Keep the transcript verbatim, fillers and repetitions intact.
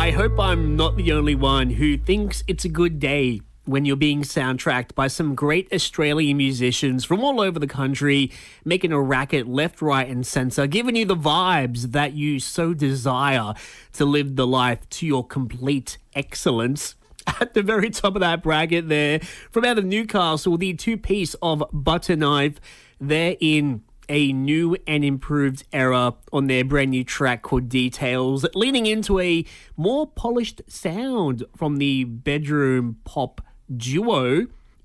I hope I'm not the only one who thinks it's a good day when you're being soundtracked by some great Australian musicians from all over the country, making a racket left, right and centre, giving you the vibes that you so desire to live the life to your complete excellence. At the very top of that bracket there, from out of Newcastle, the two-piece of Butter Knife, they're in a new and improved era on their brand new track called Details, leaning into a more polished sound from the bedroom pop duo